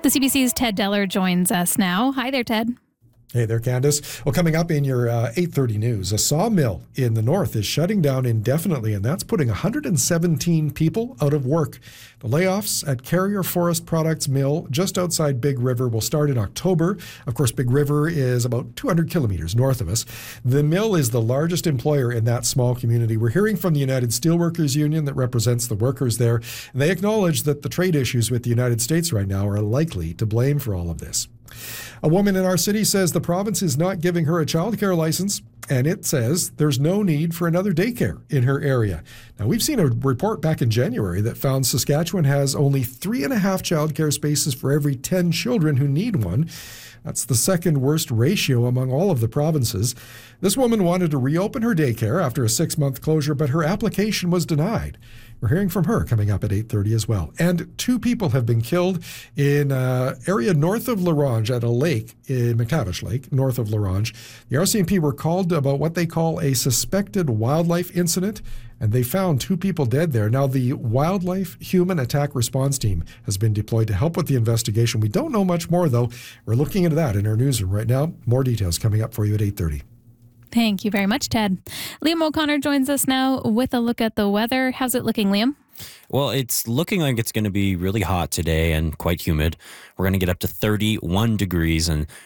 The CBC's Ted Deller joins us now. Hi there, Ted. Hey there, Candace. Well, coming up in your 8:30 news, a sawmill in the north is shutting down indefinitely, and that's putting 117 people out of work. The layoffs at Carrier Forest Products Mill just outside Big River will start in October. Of course, Big River is about 200 kilometers north of us. The mill is the largest employer in that small community. We're hearing from the United Steelworkers Union that represents the workers there, and they acknowledge that the trade issues with the United States right now are likely to blame for all of this. A woman in our city says the province is not giving her a childcare license, and it says there's no need for another daycare in her area. Now, we've seen a report back in January that found Saskatchewan has only 3.5 childcare spaces for every 10 children who need one. That's the second worst ratio among all of the provinces. This woman wanted to reopen her daycare after a 6-month closure, but her application was denied. We're hearing from her coming up at 8:30 as well. And 2 people have been killed in an area north of Larange at a lake, in McTavish Lake, north of Larange. The RCMP were called about what they call a suspected wildlife incident, and they found 2 people dead there. Now, the Wildlife Human Attack Response Team has been deployed to help with the investigation. We don't know much more, though. We're looking into that in our newsroom right now. More details coming up for you at 8:30. Thank you very much, Ted. Liam O'Connor joins us now with a look at the weather. How's it looking, Liam? Well, it's looking like it's going to be really hot today and quite humid. We're going to get up to 31 degrees, and